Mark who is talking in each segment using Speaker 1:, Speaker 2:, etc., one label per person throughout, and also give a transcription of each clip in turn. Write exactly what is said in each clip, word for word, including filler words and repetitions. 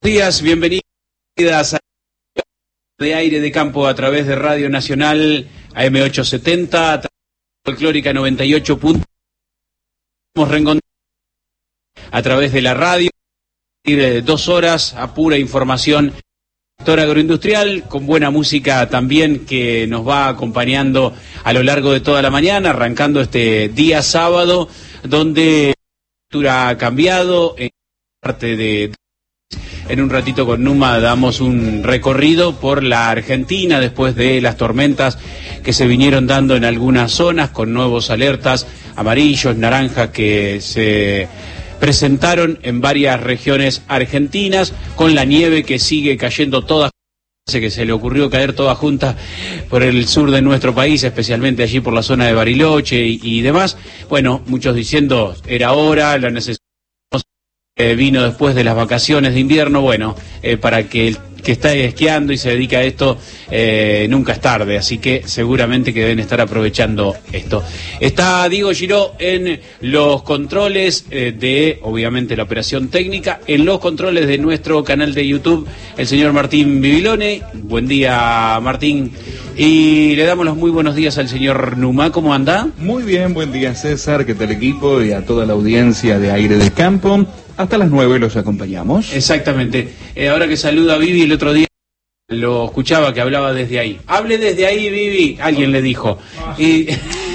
Speaker 1: Días, bienvenidas a de Aire de Campo a través de Radio Nacional A M ochocientos setenta, a través de Folclórica noventa y ocho punto uno, a través de la radio, dos horas a pura información sector agroindustrial, con buena música también que nos va acompañando a lo largo de toda la mañana, arrancando este día sábado, donde la temperatura ha cambiado en parte de... En un ratito con Numa damos un recorrido por la Argentina después de las tormentas que se vinieron dando en algunas zonas con nuevos alertas amarillos, naranjas que se presentaron en varias regiones argentinas, con la nieve que sigue cayendo toda, que se le ocurrió caer todas juntas por el sur de nuestro país, especialmente allí por la zona de Bariloche y, y demás. Bueno, muchos diciendo era hora, la necesidad. Eh, vino después de las vacaciones de invierno, bueno, eh, para que el que está esquiando y se dedica a esto, eh, nunca es tarde, así que seguramente que deben estar aprovechando esto. Está Diego Giró en los controles eh, de, obviamente, la operación técnica, en los controles de nuestro canal de YouTube, el señor Martín Bibilone. Buen día, Martín. Y le damos los muy buenos días al señor Numa. ¿Cómo anda?
Speaker 2: Muy bien, buen día, César, que tal equipo y a toda la audiencia de Aire de Campo. Hasta las nueve los acompañamos.
Speaker 1: Exactamente. Eh, ahora que saluda a Vivi, el otro día lo escuchaba que hablaba desde ahí. Hable desde ahí, Vivi, alguien le dijo. Y...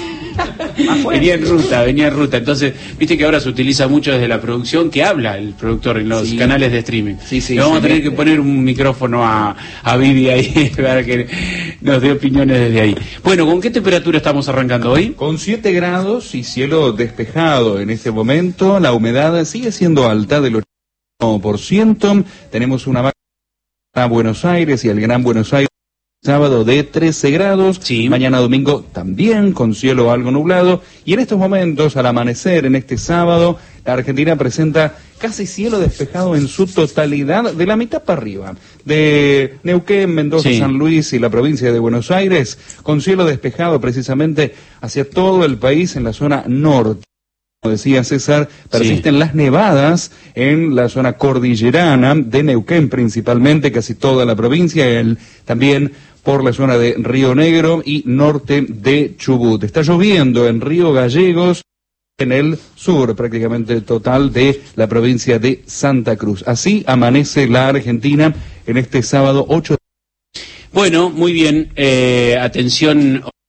Speaker 1: venía en ruta, venía en ruta. Entonces, viste que ahora se utiliza mucho desde la producción, que habla el productor en los sí. canales de streaming. Sí, sí, Le vamos sí, a tener sí. que poner un micrófono a, a Vivi ahí para que nos dé opiniones desde ahí. Bueno, ¿con qué temperatura estamos arrancando hoy?
Speaker 2: Con siete grados y cielo despejado en este momento. La humedad sigue siendo alta del ochenta por ciento. Tenemos una máxima a Buenos Aires y el Gran Buenos Aires. Sábado de trece grados, sí. Mañana domingo también con cielo algo nublado, y en estos momentos, al amanecer en este sábado, la Argentina presenta casi cielo despejado en su totalidad, de la mitad para arriba, de Neuquén, Mendoza, sí. San Luis y la provincia de Buenos Aires, con cielo despejado precisamente hacia todo el país en la zona norte. Como decía César, persisten sí. las nevadas en la zona cordillerana de Neuquén principalmente, casi toda la provincia, el, también por la zona de Río Negro y norte de Chubut. Está lloviendo en Río Gallegos, en el sur prácticamente total de la provincia de Santa Cruz. Así amanece la Argentina en este sábado ocho.
Speaker 1: Bueno, muy bien, eh, atención.